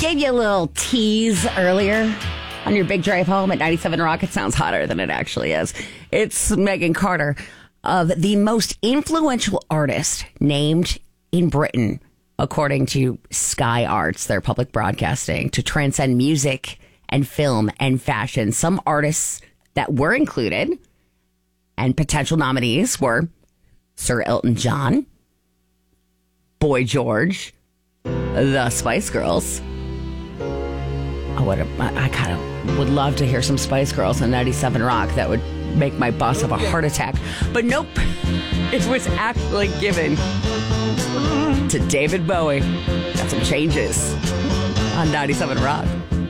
Gave you a little tease earlier on your big drive home at 97 Rock. It sounds hotter than it actually is. It's Megan Carter, of the most influential artist named in Britain, according to Sky Arts, their public broadcasting, to transcend music and film and fashion. Some artists that were included and potential nominees were Sir Elton John, Boy George, the Spice Girls. I kind of would love to hear some Spice Girls on 97 Rock. That would make my boss have a heart attack. But nope, it was actually given to David Bowie. Got some changes on 97 Rock.